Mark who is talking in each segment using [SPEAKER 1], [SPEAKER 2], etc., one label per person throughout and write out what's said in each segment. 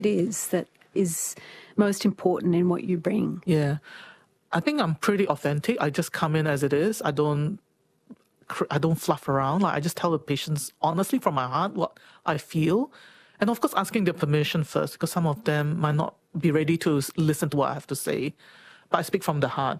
[SPEAKER 1] it is that is most important in what you bring?
[SPEAKER 2] Yeah. I think I'm pretty authentic. I just come in as it is. I don't fluff around. Like, I just tell the patients honestly from my heart what I feel. And of course, asking their permission first, because some of them might not be ready to listen to what I have to say. But I speak from the heart.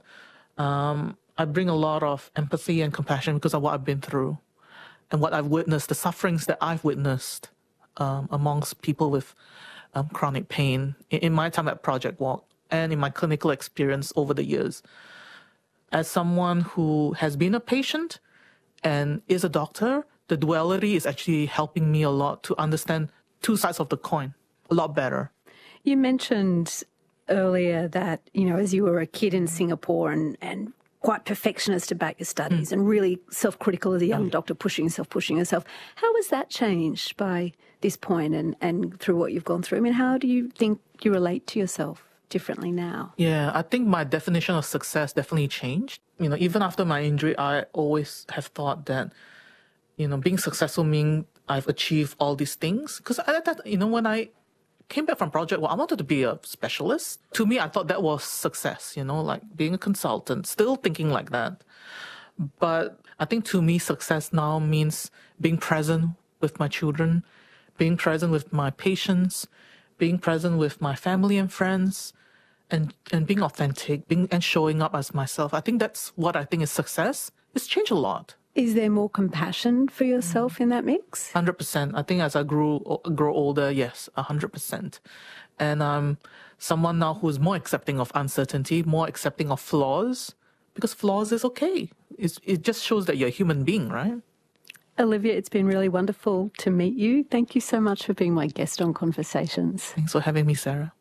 [SPEAKER 2] I bring a lot of empathy and compassion because of what I've been through and what I've witnessed, the sufferings that I've witnessed amongst people with chronic pain in my time at Project Walk and in my clinical experience over the years. As someone who has been a patient and is a doctor, the duality is actually helping me a lot to understand two sides of the coin a lot better.
[SPEAKER 1] You mentioned earlier that, as you were a kid in Singapore and quite perfectionist about your studies and really self-critical as a young doctor, pushing yourself. How has that changed by this point and through what you've gone through? I mean, how do you think you relate to yourself differently now?
[SPEAKER 2] Yeah, I think my definition of success definitely changed. Even after my injury, I always have thought that, being successful means I've achieved all these things. Because when I came back from Project Walk, I wanted to be a specialist. To me, I thought that was success, like being a consultant, still thinking like that. But I think to me, success now means being present with my children, being present with my patients, being present with my family and friends, and being authentic, and showing up as myself. I think that's what I think is success. It's changed a lot.
[SPEAKER 1] Is there more compassion for yourself in that mix?
[SPEAKER 2] 100%. I think as I grow older, yes, 100%. And I'm someone now who is more accepting of uncertainty, more accepting of flaws, because flaws is okay. It just shows that you're a human being, right?
[SPEAKER 1] Olivia, it's been really wonderful to meet you. Thank you so much for being my guest on Conversations.
[SPEAKER 2] Thanks for having me, Sarah.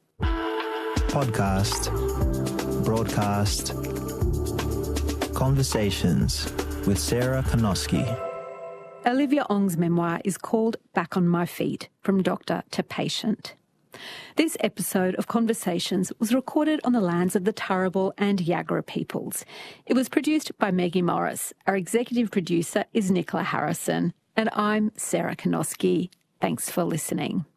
[SPEAKER 3] Podcast, broadcast, Conversations with Sarah Kanoski.
[SPEAKER 1] Olivia Ong's memoir is called Back on My Feet, From Doctor to Patient. This episode of Conversations was recorded on the lands of the Turrbal and Yagara peoples. It was produced by Maggie Morris. Our executive producer is Nicola Harrison. And I'm Sarah Kanoski. Thanks for listening.